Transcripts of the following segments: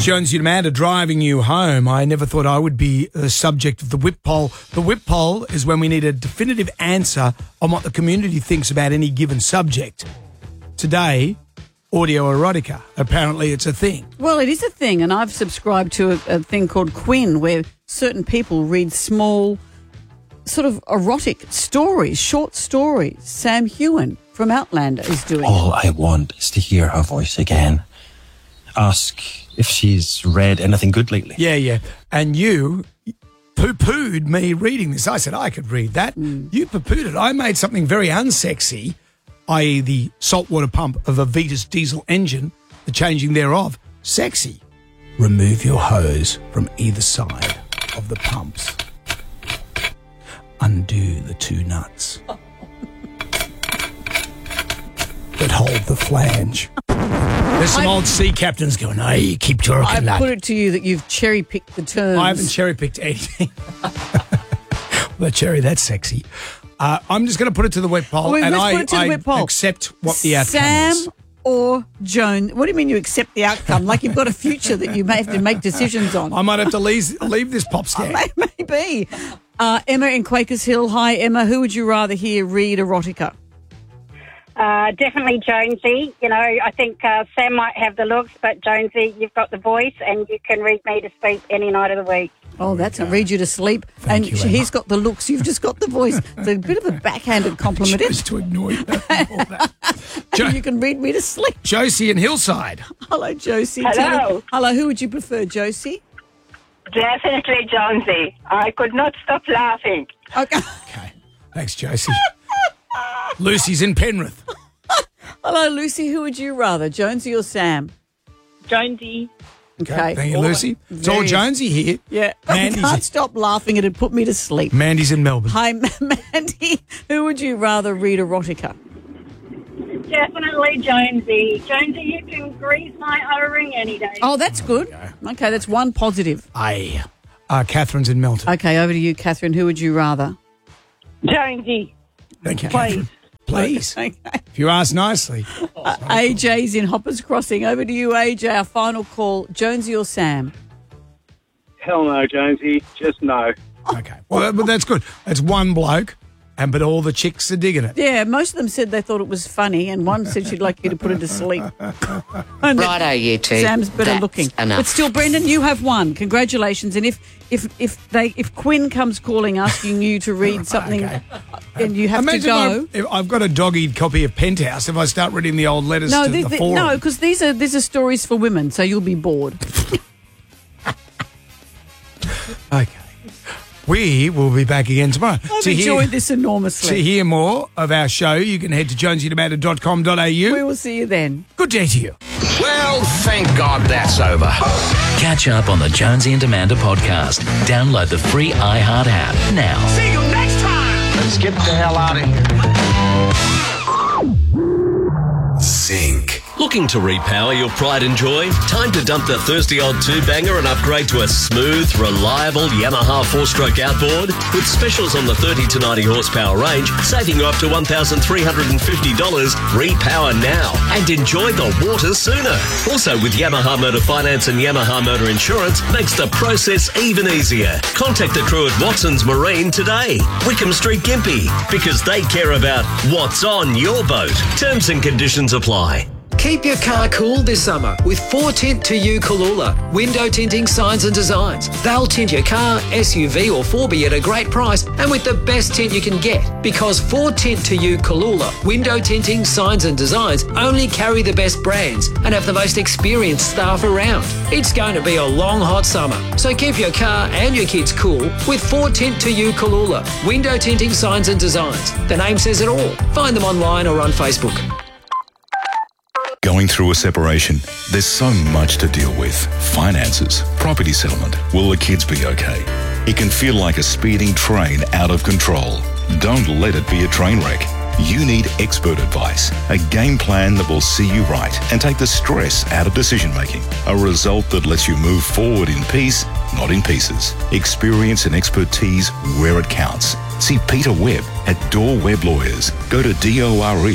Jonesy and Amanda driving you home. I never thought I would be the subject of the whip poll. The whip poll is when we need a definitive answer on what the community thinks about any given subject. Today, audio erotica. Apparently it's a thing. Well, it is a thing, and I've subscribed to a thing called Quinn, where certain people read small, sort of erotic stories, short stories. Sam Heughan from Outlander is doing it. All I want is to hear her voice again. Ask if she's read anything good lately. Yeah. And you poo-pooed me reading this. I said I could read that. You poo-pooed it. I made something very unsexy, i.e. the saltwater pump of a Vetus diesel engine, the changing thereof, sexy. Remove your hose from either side of the pumps. Undo the two nuts that hold the flange. There's some old sea captains going, hey, keep talking, lad. I put it to you that you've cherry-picked the terms. I haven't cherry-picked anything. Well, Cherry, that's sexy. I'm just going to put it to the whip poll, Let's and put it to the whip poll. Accept what the outcome Sam is. or Joan? What do you mean you accept the outcome? Like you've got a future that you may have to make decisions on. I might have to leave this pop scan. Maybe. Emma in Quakers Hill. Hi, Emma. Who would you rather hear read erotica? Definitely Jonesy. You know, I think Sam might have the looks, but Jonesy, you've got the voice and you can read me to sleep any night of the week. Oh, that's a read you to sleep. Thank you, Emma. He's got the looks, you've just got the voice. It's a bit of a backhanded compliment. Just to ignore you. All that. And you can read me to sleep. Josie in Hillside. Hello, Josie. Hello. Hello, who would you prefer, Josie? Definitely Jonesy. I could not stop laughing. Okay. Okay. Thanks, Josie. Lucy's in Penrith. Hello, Lucy. Who would you rather, Jonesy or Sam? Jonesy. Okay. Thank you, Lucy. It's all Jonesy here. Yeah. I Mandy's can't stop laughing. It'd put me to sleep. Mandy's in Melbourne. Hi, Mandy. Who would you rather read erotica? Definitely Jonesy. Jonesy, you can grease my O-ring any day. Oh, that's good. Okay, that's one positive. Aye. Catherine's in Melton. Okay, over to you, Catherine. Who would you rather? Jonesy. Thank you, Please. Catherine. Please. Okay. If you ask nicely. AJ's in Hoppers Crossing. Over to you, AJ. Our final call. Jonesy or Sam? Hell no, Jonesy. Just no. Okay. Well, but that's good. That's one bloke, but all the chicks are digging it. Yeah, most of them said they thought it was funny, and one said she'd like you to put her to sleep. Righto, you two. Sam's better That's looking. enough. But still, Brendan, you have won. Congratulations. And if Quinn comes calling asking you to read something Okay. and you have Imagine to go. if I've got a dog-eared copy of Penthouse. If I start reading the old letters to the forum. No, because these are stories for women, so you'll be bored. Okay. We will be back again tomorrow. I've enjoyed this enormously. To hear more of our show, you can head to jonesyandamanda.com.au. We will see you then. Good day to you. Well, thank God that's over. Catch up on the Jonesy and Amanda podcast. Download the free iHeart app now. See you next time. Let's get the hell out of here. Zinc. Looking to repower your pride and joy? Time to dump the thirsty old two-banger and upgrade to a smooth, reliable Yamaha 4-stroke outboard. With specials on the 30 to 90 horsepower range, saving you up to $1,350, repower now and enjoy the water sooner. Also with Yamaha Motor Finance and Yamaha Motor Insurance makes the process even easier. Contact the crew at Watson's Marine today. Wickham Street, Gympie, because they care about what's on your boat. Terms and conditions apply. Keep your car cool this summer with 4Tint to You Kalula. Window tinting signs and designs. They'll tint your car, SUV or 4B at a great price and with the best tint you can get. Because 4Tint to You Kalula, window tinting signs and designs only carry the best brands and have the most experienced staff around. It's going to be a long, hot summer. So keep your car and your kids cool with 4Tint to You Kalula. Window tinting signs and designs. The name says it all. Find them online or on Facebook. Going through a separation, there's so much to deal with. Finances, property settlement. Will the kids be okay? It can feel like a speeding train out of control. Don't let it be a train wreck. You need expert advice, a game plan that will see you right and take the stress out of decision making. A result that lets you move forward in peace, not in pieces. Experience and expertise where it counts. See Peter Webb at Door Webb Lawyers. Go to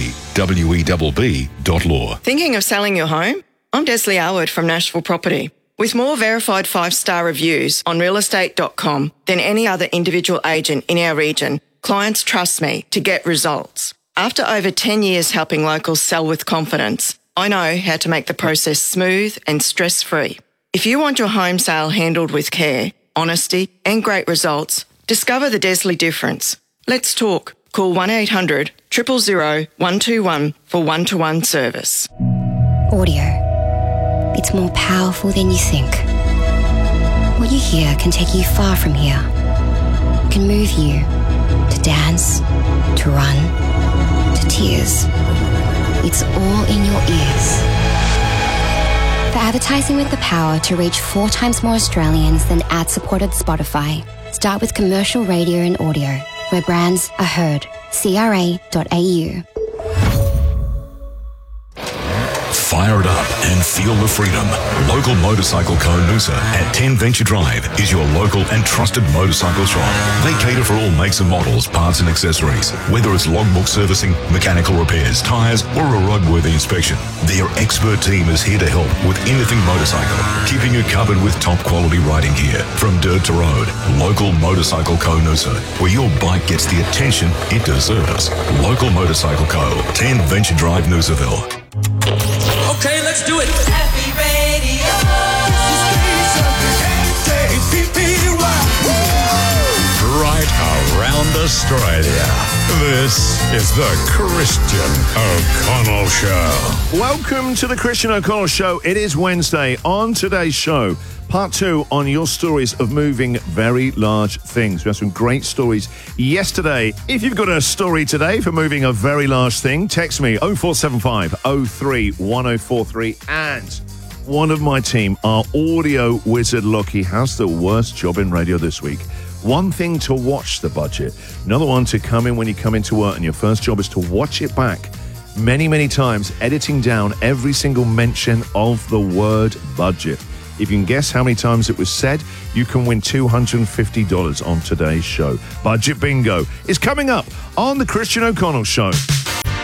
dorewebb.law. Thinking of selling your home? I'm Desley Alwood from Nashville Property. With more verified 5-star reviews on realestate.com than any other individual agent in our region, clients trust me to get results. After over 10 years helping locals sell with confidence, I know how to make the process smooth and stress-free. If you want your home sale handled with care, honesty and great results, discover the Desley difference. Let's talk. Call 1-800 000 121 for one-to-one service. Audio. It's more powerful than you think. What you hear can take you far from here. It can move you to dance, to run, to tears. It's all in your ears. For advertising with the power to reach 4 times more Australians than ad-supported Spotify, start with commercial radio and audio, where brands are heard. CRA.au. Fire it up and feel the freedom. Local Motorcycle Co. Noosa at 10 Venture Drive is your local and trusted motorcycle shop. They cater for all makes and models, parts and accessories. Whether it's logbook servicing, mechanical repairs, tyres or a roadworthy inspection, their expert team is here to help with anything motorcycle, keeping you covered with top quality riding gear from dirt to road. Local Motorcycle Co. Noosa, where your bike gets the attention it deserves. Local Motorcycle Co. 10 Venture Drive, Noosaville. Okay, let's do it. Happy Radio. Right around Australia. This is the Christian O'Connell Show. Welcome to the Christian O'Connell Show. It is Wednesday. On today's show, part 2 on your stories of moving very large things. We have some great stories yesterday. If you've got a story today for moving a very large thing, text me 0475 03 1043. And one of my team, our audio wizard Lockie, has the worst job in radio this week. One thing to watch the budget, another one to come in when you come into work, and your first job is to watch it back many, many times, editing down every single mention of the word budget. If you can guess how many times it was said, you can win $250 on today's show. Budget Bingo is coming up on the Christian O'Connell Show.